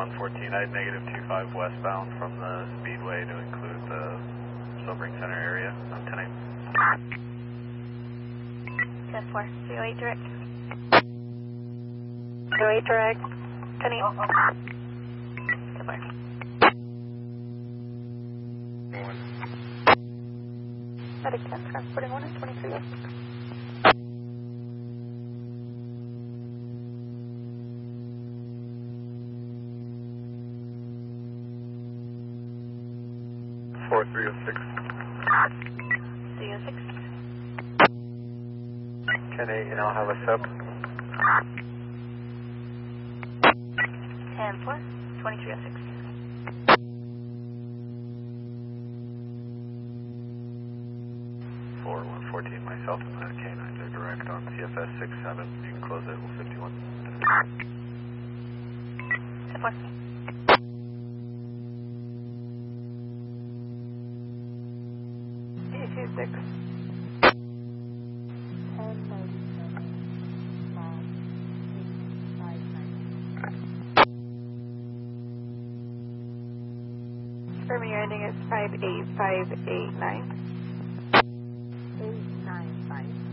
114, I had negative 25 westbound from the Speedway to include the Sobering Center area on 10-8. 10-4, 308 direct. 308 direct, 10-8. 10-4. Medic 10, transporting 1 and 2306. Four 306. 306. 10-8, and I'll have a sub. 10-4, 2306. 4114, myself and that K9 are direct on CFS 67. You can close it with 51. 10-4. 826. 10 Confirming your ending is 58589.